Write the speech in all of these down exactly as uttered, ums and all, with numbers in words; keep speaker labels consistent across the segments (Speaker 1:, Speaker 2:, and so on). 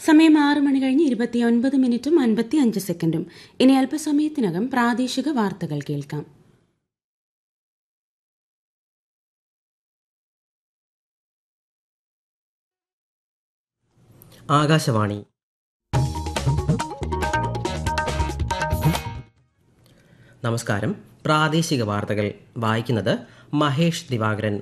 Speaker 1: സമയം ആറ് മണി കഴിഞ്ഞ് ഇരുപത്തിയൊൻപത് മിനിറ്റും അൻപത്തി അഞ്ച് സെക്കൻഡും. ഇനി അല്പസമയത്തിനകം പ്രാദേശിക വാർത്തകൾ കേൾക്കാം.
Speaker 2: ആകാശവാണി. നമസ്കാരം. പ്രാദേശിക വാർത്തകൾ വായിക്കുന്നത് മഹേഷ് ദിവാകരൻ.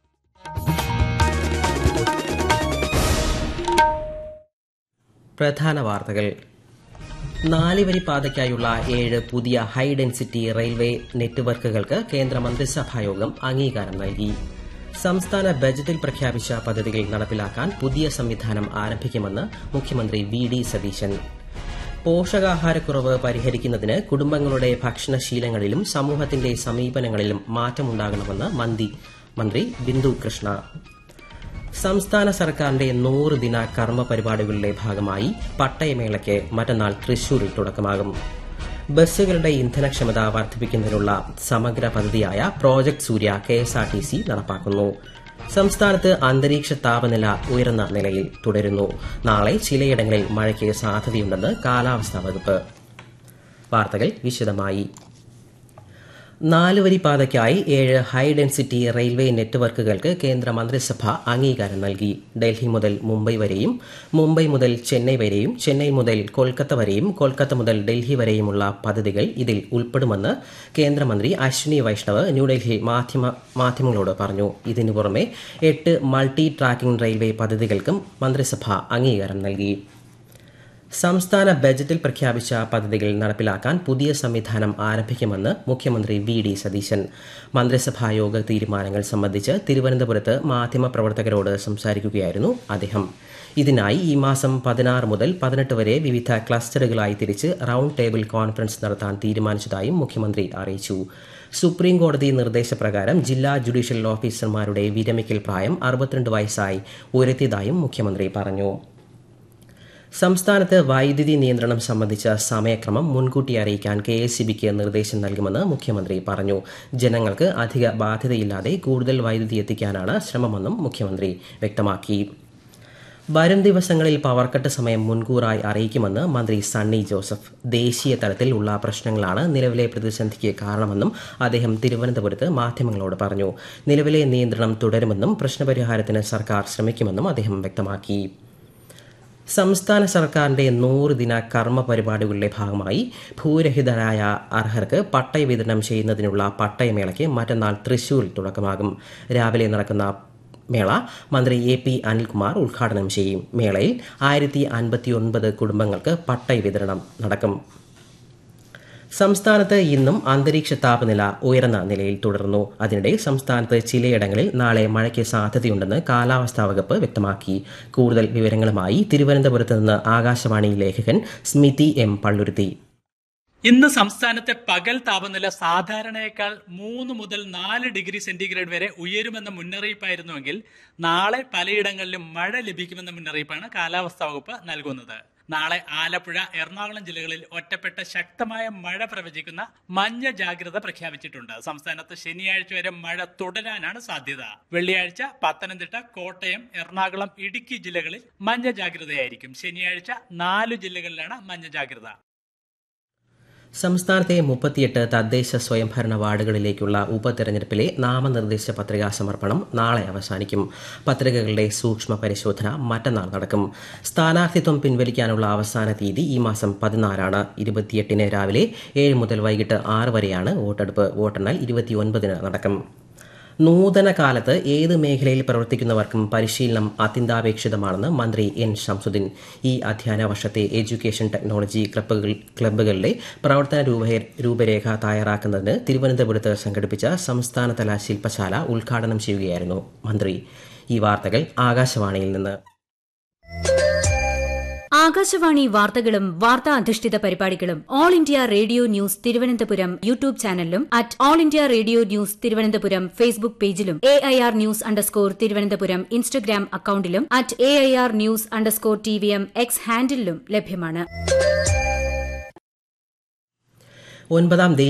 Speaker 2: പ്രധാന വാർത്തകൾ. നാലുവരി പാതയ്ക്കായുള്ള ഏഴ് പുതിയ ഹൈ ഡെൻസിറ്റി റെയിൽവേ നെറ്റ്വർക്കുകൾക്ക് കേന്ദ്ര മന്ത്രിസഭായോഗം അംഗീകാരം നൽകി. സംസ്ഥാന ബജറ്റിൽ പ്രഖ്യാപിച്ച പദ്ധതികൾ നടപ്പിലാക്കാൻ പുതിയ സംവിധാനം ആരംഭിക്കുമെന്ന് മുഖ്യമന്ത്രി വി ഡി സതീശൻ. പോഷകാഹാരക്കുറവ് പരിഹരിക്കുന്നതിന് കുടുംബങ്ങളുടെ ഭക്ഷണശീലങ്ങളിലും സമൂഹത്തിന്റെ സമീപനങ്ങളിലും മാറ്റമുണ്ടാകണമെന്ന് മന്ത്രി ബിന്ദു കൃഷ്ണ. സംസ്ഥാന സർക്കാരിന്റെ നൂറ് ദിന കർമ്മ പരിപാടികളുടെ ഭാഗമായി പട്ടയമേളയ്ക്ക് മറ്റന്നാൾ തൃശൂരിൽ തുടക്കമാകും. ബസ്സുകളുടെ ഇന്ധനക്ഷമത വർദ്ധിപ്പിക്കുന്നതിനുള്ള സമഗ്ര പദ്ധതിയായ പ്രോജക്ട് സൂര്യ കെഎസ്ആർടിസി നടപ്പാക്കുന്നു. സംസ്ഥാനത്ത് അന്തരീക്ഷ താപനില ഉയർന്ന നിലയിൽ തുടരുന്നു. നാളെ ചിലയിടങ്ങളിൽ മഴയ്ക്ക് സാധ്യതയുണ്ടെന്ന് കാലാവസ്ഥാ വകുപ്പ്. വാർത്തകൾ വിശദമായി. നാലുവരി പാതയ്ക്കായി ഏഴ് ഹൈ ഡെൻസിറ്റി റെയിൽവേ നെറ്റ്വർക്കുകൾക്ക് കേന്ദ്ര മന്ത്രിസഭ അംഗീകാരം നൽകി. ഡൽഹി മുതൽ മുംബൈ വരെയും മുംബൈ മുതൽ ചെന്നൈ വരെയും ചെന്നൈ മുതൽ കൊൽക്കത്ത വരെയും കൊൽക്കത്ത മുതൽ ഡൽഹി വരെയുമുള്ള പദ്ധതികൾ ഇതിൽ ഉൾപ്പെടുമെന്ന് കേന്ദ്രമന്ത്രി അശ്വിനി വൈഷ്ണവ് ന്യൂഡൽഹിയിൽ മാധ്യമങ്ങളോട് പറഞ്ഞു. ഇതിനു പുറമെ എട്ട് മൾട്ടി ട്രാക്കിംഗ് റെയിൽവേ പദ്ധതികൾക്കും മന്ത്രിസഭ അംഗീകാരം നൽകി. സംസ്ഥാന ബജറ്റിൽ പ്രഖ്യാപിച്ച പദ്ധതികൾ നടപ്പിലാക്കാൻ പുതിയ സംവിധാനം ആരംഭിക്കുമെന്ന് മുഖ്യമന്ത്രി വി ഡി സതീശൻ. മന്ത്രിസഭായോഗ തീരുമാനങ്ങൾ സംബന്ധിച്ച് തിരുവനന്തപുരത്ത് മാധ്യമപ്രവർത്തകരോട് സംസാരിക്കുകയായിരുന്നു അദ്ദേഹം. ഇതിനായി ഈ മാസം പതിനാറ് മുതൽ പതിനെട്ട് വരെ വിവിധ ക്ലസ്റ്ററുകളായി തിരിച്ച് റൌണ്ട് ടേബിൾ കോൺഫറൻസ് നടത്താൻ തീരുമാനിച്ചതായും മുഖ്യമന്ത്രി അറിയിച്ചു. സുപ്രീംകോടതി നിർദ്ദേശപ്രകാരം ജില്ലാ ജുഡീഷ്യൽ ഓഫീസർമാരുടെ വിരമിക്കൽ പ്രായം അറുപത്തിരണ്ട് വയസ്സായി ഉയർത്തിയതായും മുഖ്യമന്ത്രി പറഞ്ഞു. സംസ്ഥാനത്ത് വൈദ്യുതി നിയന്ത്രണം സംബന്ധിച്ച സമയക്രമം മുൻകൂട്ടി അറിയിക്കാൻ കെ എസ് ഇ ബിക്ക് നിർദ്ദേശം നൽകുമെന്ന് മുഖ്യമന്ത്രി പറഞ്ഞു. ജനങ്ങൾക്ക് അധിക ബാധ്യതയില്ലാതെ കൂടുതൽ വൈദ്യുതി എത്തിക്കാനാണ് ശ്രമമെന്നും മുഖ്യമന്ത്രി വ്യക്തമാക്കി. വരും ദിവസങ്ങളിൽ പവർക്കട്ട് സമയം മുൻകൂറായി അറിയിക്കുമെന്ന് മന്ത്രി സണ്ണി ജോസഫ്. ദേശീയ തലത്തിൽ ഉള്ള പ്രശ്നങ്ങളാണ് നിലവിലെ പ്രതിസന്ധിക്ക് കാരണമെന്നും അദ്ദേഹം തിരുവനന്തപുരത്ത് മാധ്യമങ്ങളോട് പറഞ്ഞു. നിലവിലെ നിയന്ത്രണം തുടരുമെന്നും പ്രശ്നപരിഹാരത്തിന് സർക്കാർ ശ്രമിക്കുമെന്നും അദ്ദേഹം വ്യക്തമാക്കി. സംസ്ഥാന സർക്കാരിന്റെ നൂറ് ദിന കർമ്മ പരിപാടികളുടെ ഭാഗമായി ഭൂരഹിതരായ അർഹർക്ക് പട്ടയ വിതരണം ചെയ്യുന്നതിനുള്ള പട്ടയമേളയ്ക്ക് മറ്റന്നാൾ തൃശൂരിൽ തുടക്കമാകും. രാവിലെ നടക്കുന്ന മേള മന്ത്രി എ പി അനിൽകുമാർ ഉദ്ഘാടനം ചെയ്യും. മേളയിൽ ആയിരത്തി അൻപത്തിയൊൻപത് കുടുംബങ്ങൾക്ക് പട്ടയ വിതരണം നടക്കും. സംസ്ഥാനത്ത് ഇന്നും അന്തരീക്ഷ താപനില ഉയർന്ന നിലയിൽ തുടർന്നു. അതിനിടെ സംസ്ഥാനത്ത് ചിലയിടങ്ങളിൽ നാളെ മഴയ്ക്ക് സാധ്യതയുണ്ടെന്ന് കാലാവസ്ഥാ വകുപ്പ് വ്യക്തമാക്കി. കൂടുതൽ വിവരങ്ങളുമായി തിരുവനന്തപുരത്ത് നിന്ന് ആകാശവാണി ലേഖകൻ സ്മിതി എം പള്ളുരുത്തി.
Speaker 3: ഇന്ന് സംസ്ഥാനത്തെ പകൽ താപനില സാധാരണയേക്കാൾ മൂന്ന് മുതൽ നാല് ഡിഗ്രി സെന്റിഗ്രേഡ് വരെ ഉയരുമെന്ന മുന്നറിയിപ്പായിരുന്നുവെങ്കിൽ നാളെ പലയിടങ്ങളിലും മഴ ലഭിക്കുമെന്ന മുന്നറിയിപ്പാണ് കാലാവസ്ഥാ വകുപ്പ് നൽകുന്നത്. നാളെ ആലപ്പുഴ, എറണാകുളം ജില്ലകളിൽ ഒറ്റപ്പെട്ട ശക്തമായ മഴ പ്രവചിക്കുന്ന മഞ്ഞ ജാഗ്രത പ്രഖ്യാപിച്ചിട്ടുണ്ട്. സംസ്ഥാനത്ത് ശനിയാഴ്ച വരെ മഴ തുടരാനാണ് സാധ്യത. വെള്ളിയാഴ്ച പത്തനംതിട്ട, കോട്ടയം, എറണാകുളം, ഇടുക്കി ജില്ലകളിൽ മഞ്ഞ ജാഗ്രതയായിരിക്കും. ശനിയാഴ്ച നാലു ജില്ലകളിലാണ് മഞ്ഞ ജാഗ്രത.
Speaker 2: സംസ്ഥാനത്തെ മുപ്പത്തിയെട്ട് തദ്ദേശ സ്വയംഭരണ വാർഡുകളിലേക്കുള്ള ഉപതെരഞ്ഞെടുപ്പിലെ നാമനിർദ്ദേശ പത്രികാ സമർപ്പണം നാളെ അവസാനിക്കും. പത്രികകളുടെ സൂക്ഷ്മ പരിശോധന മറ്റന്നാൾ നടക്കും. സ്ഥാനാർത്ഥിത്വം പിൻവലിക്കാനുള്ള അവസാന തീയതി ഈ മാസം പതിനാലാണ്. ഇരുപത്തിയെട്ടിന് രാവിലെ ഏഴ് മുതൽ വൈകിട്ട് ആറ് വരെയാണ് വോട്ടെടുപ്പ്. വോട്ടെണ്ണൽ ഇരുപത്തിയൊൻപതിന് നടക്കും. നൂതന കാലത്ത് ഏത് മേഖലയിൽ പ്രവർത്തിക്കുന്നവർക്കും പരിശീലനം അത്യന്താപേക്ഷിതമാണെന്ന് മന്ത്രി എൻ ശംസുദ്ദീൻ. ഈ അധ്യയന വർഷത്തെ എഡ്യൂക്കേഷൻ ടെക്നോളജി ക്ലബ്ബുകൾ ക്ലബ്ബുകളുടെ പ്രവർത്തന രൂപരേഖ തയ്യാറാക്കുന്നതിന് തിരുവനന്തപുരത്ത് സംഘടിപ്പിച്ച സംസ്ഥാനതല ശില്പശാല ഉദ്ഘാടനം ചെയ്യുകയായിരുന്നു മന്ത്രി. ഈ വാർത്തകൾ ആകാശവാണിയിൽ നിന്ന്.
Speaker 4: ആകാശവാണി വാർത്തകളും വാർത്താ അധിഷ്ഠിത പരിപാടികളും all India radio news Thiruvananthapuram YouTube ചാനലിലും at all India radio news Thiruvananthapuram Facebook പേജിലും A I R news underscore Thiruvananthapuram Instagram അക്കൌണ്ടിലും at A I R news underscore T V M X ഹാൻഡിലും ലഭ്യമാണ്.
Speaker 2: ഒൻപതാം